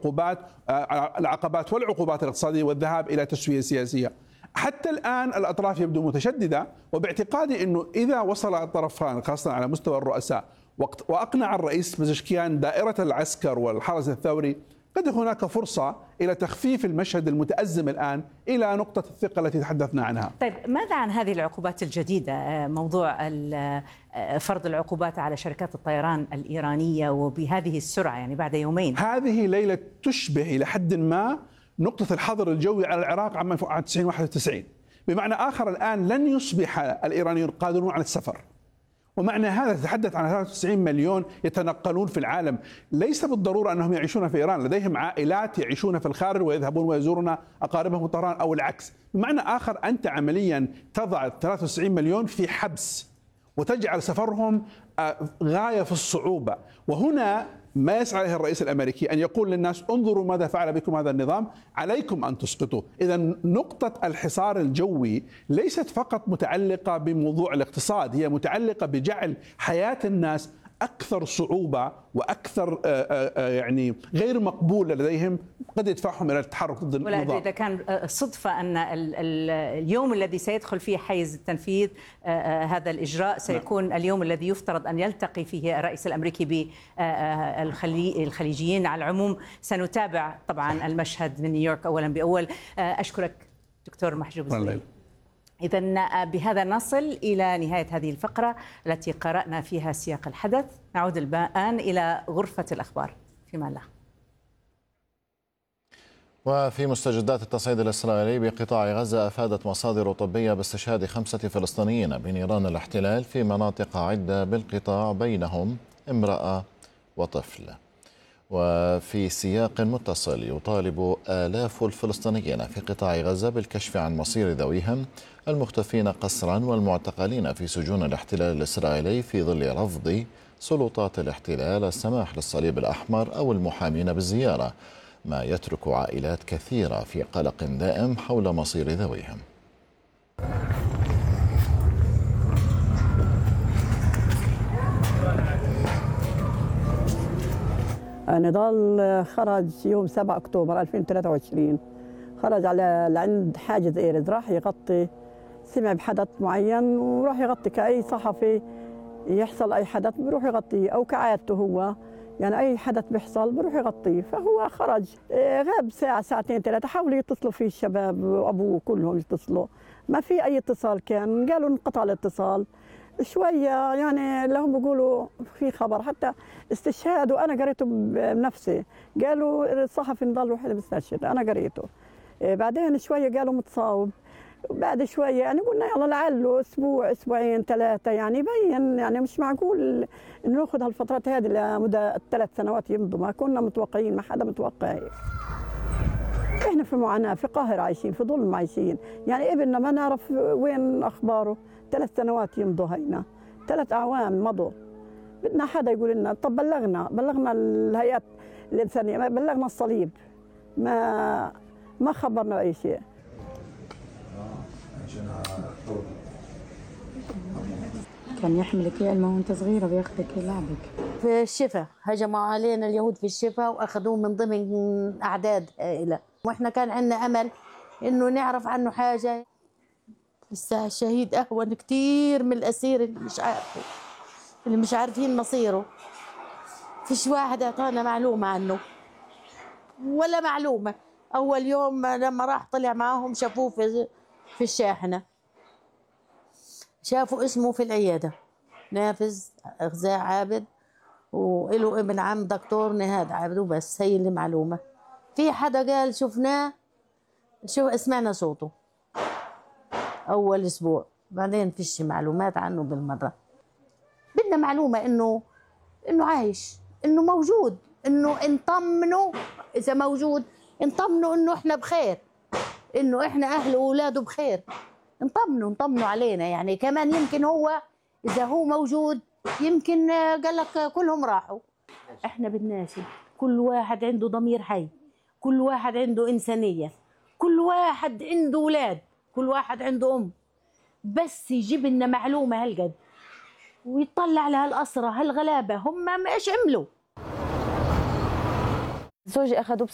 العقبات والعقوبات الاقتصادية والذهاب إلى تسوية سياسية. حتى الآن الأطراف يبدو متشددة، وباعتقادي أنه إذا وصل الطرفان خاصة على مستوى الرؤساء وأقنع الرئيس بزشكيان دائرة العسكر والحرس الثوري، قد هناك فرصة إلى تخفيف المشهد المتأزم الآن إلى نقطة الثقة التي تحدثنا عنها. طيب ماذا عن هذه العقوبات الجديدة؟ موضوع فرض العقوبات على شركات الطيران الإيرانية وبهذه السرعة، يعني بعد يومين. هذه ليلة تشبه إلى حد ما نقطة الحظر الجوي على العراق عام 1991. بمعنى آخر الآن لن يصبح الإيرانيون قادرون على السفر، ومعنى هذا تتحدث عن 93 مليون يتنقلون في العالم. ليس بالضرورة أنهم يعيشون في إيران، لديهم عائلات يعيشون في الخارج ويذهبون ويزورون أقاربهم في طهران أو العكس. بمعنى آخر أنت عمليا تضع 93 مليون في حبس وتجعل سفرهم غاية في الصعوبة. وهنا ما يسعى إليه الرئيس الأمريكي أن يقول للناس انظروا ماذا فعل بكم هذا النظام، عليكم أن تسقطوا. إذا نقطة الحصار الجوي ليست فقط متعلقة بموضوع الاقتصاد، هي متعلقة بجعل حياة الناس أكثر صعوبة وأكثر يعني غير مقبولة لديهم، قد يدفعهم إلى التحرك ضد النظام. ولا إذا كان صدفة أن اليوم الذي سيدخل فيه حيز التنفيذ هذا الإجراء سيكون اليوم الذي يفترض أن يلتقي فيه الرئيس الأمريكي بالخليجيين. على العموم سنتابع طبعا المشهد من نيويورك أولا بأول. أشكرك دكتور محجوب الزبيدي. إذن بهذا نصل إلى نهاية هذه الفقرة التي قرأنا فيها سياق الحدث. نعود الآن إلى غرفة الأخبار. فيما الله. وفي مستجدات التصعيد الإسرائيلي بقطاع غزة، أفادت مصادر طبية باستشهاد 5 فلسطينيين بنيران الاحتلال في مناطق عدة بالقطاع، بينهم امرأة وطفل. وفي سياق متصل، يطالب آلاف الفلسطينيين في قطاع غزة بالكشف عن مصير ذويهم المختفين قسرا والمعتقلين في سجون الاحتلال الإسرائيلي في ظل رفض سلطات الاحتلال السماح للصليب الأحمر أو المحامين بالزيارة، ما يترك عائلات كثيرة في قلق دائم حول مصير ذويهم. نضال خرج يوم 7 أكتوبر 2023، خرج على لعند حاجز إيرز، راح يغطي، سمع بحدث معين وراح يغطي كأي صحفي يحصل أي حدث بروح يغطيه، أو كعادته هو يعني أي حدث بيحصل بروح يغطيه. فهو خرج غاب ساعة ساعتين 3، حاولوا يتصلوا فيه الشباب وأبوه كلهم يتصلوا، ما في أي اتصال، كان قالوا انقطع الاتصال شوية. يعني لهم بيقولوا في خبر حتى استشهاد، وأنا قريته بنفسي، قالوا الصحفي نضال وحده مستشهد، أنا قريته. بعدين شوية قالوا متصاوب، بعد شوية يعني قلنا يلا لعله أسبوع أسبوعين 3، يعني يبين يعني مش معقول إنه ناخذ هالفترات هذه لمدة 3 سنوات يمضوا، ما كنا متوقعين، ما حدا متوقع. إحنا في معاناة، في قهر عايشين، في ظلم عايشين، يعني ابننا ما نعرف وين أخباره. 3 سنوات يمضوا هينا، 3 أعوام مضوا. بدنا حدا يقول لنا، طب بلغنا الهيئات الإنسانية، ما بلغنا الصليب، ما خبرنا أي شيء. كان يحملك يا إلما وأنت صغيرة بياخذك يلعبك. في الشفا هجموا علينا اليهود في الشفا وأخذوه من ضمن أعداد هائلة، وإحنا كان عندنا أمل إنه نعرف عنه حاجة. لسه الشهيد أهون كتير من الأسير اللي مش عارفين مصيره. فيش واحد أعطانا معلومة عنه ولا معلومة. أول يوم لما راح طلع معاهم شافوه في الشاحنة، شافوا اسمه في العيادة، نافذ غزاء عابد، وله ابن عم دكتور نهاد عابد، وبس هي اللي معلومة. في حدا قال شفناه، سمعنا صوته أول أسبوع، بعدين فيش معلومات عنه بالمرة. بدنا معلومة إنه عايش، إنه موجود، إنه نطمنه إذا موجود، نطمنه إنه إحنا بخير، إنه إحنا أهله وأولاده بخير، نطمنوا علينا. يعني كمان يمكن هو إذا هو موجود يمكن قال لك كلهم راحوا. إحنا بدناش، كل واحد عنده ضمير حي، كل واحد عنده إنسانية، كل واحد عنده أولاد، كل واحد عنده أم، بس يجيب لنا معلومة هالقد ويطلع على هالأسرة هالغلابة هم ما إيش عملوا. زوجي أخذوه